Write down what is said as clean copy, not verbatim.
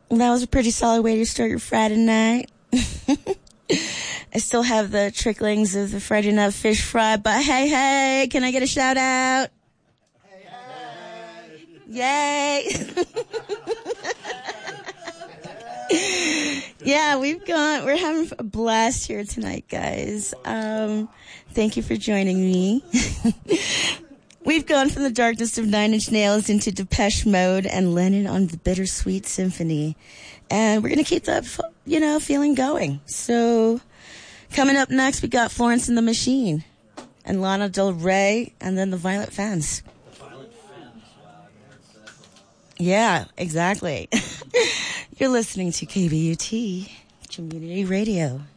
That was a pretty solid way to start your Friday night. I still have the tricklings of the Friday night fish fry, but hey, can I get a shout out? Hey. Yay. Yeah, we're having a blast here tonight, guys. Thank you for joining me. We've gone from the darkness of Nine Inch Nails into Depeche Mode and Lennon on the Bittersweet Symphony. And we're going to keep that, feeling going. So coming up next, we got Florence and the Machine and Lana Del Rey and then the Violent Femmes. Yeah, exactly. You're listening to KBUT Community Radio.